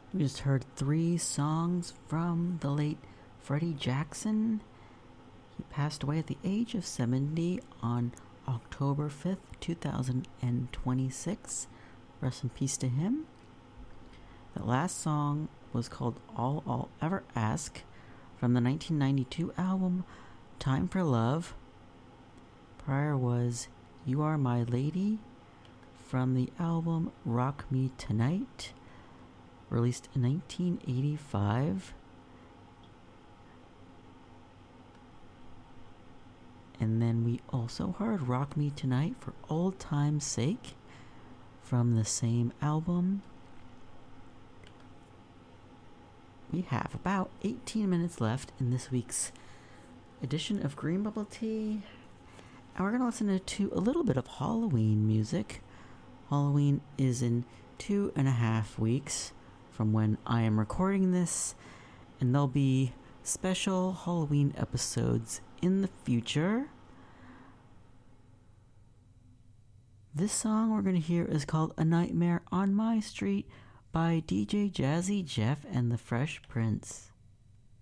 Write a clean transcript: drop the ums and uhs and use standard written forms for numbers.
We just heard 3 songs from the late Freddie Jackson. He passed away at the age of 70 on October 5th, 2026. Rest in peace to him. The last song was called All I'll Ever Ask from the 1992 album Time for Love. Prior was You Are My Lady from the album Rock Me Tonight, released in 1985. And then we also heard Rock Me Tonight for Old Time's Sake from the same album. We have about 18 minutes left in this week's edition of Green Bubble Tea. And we're going to listen to a little bit of Halloween music. Halloween is in 2.5 weeks from when I am recording this, and there'll be special Halloween episodes in the future. This song we're going to hear is called A Nightmare on My Street by DJ Jazzy Jeff and the Fresh Prince.